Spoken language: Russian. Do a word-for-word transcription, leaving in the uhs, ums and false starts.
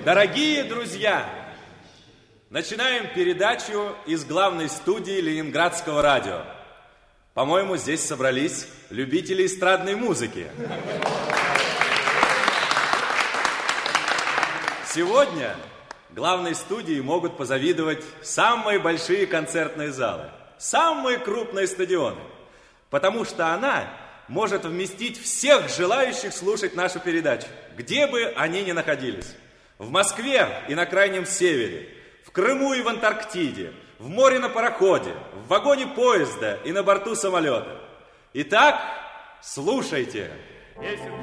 Дорогие друзья, начинаем передачу из главной студии Ленинградского радио. По-моему, здесь собрались любители эстрадной музыки. Сегодня главной студии могут позавидовать самые большие концертные залы, самые крупные стадионы, потому что она может вместить всех желающих слушать нашу передачу, где бы они ни находились. В Москве и на Крайнем Севере, в Крыму и в Антарктиде, в море на пароходе, в вагоне поезда и на борту самолета. Итак, слушайте.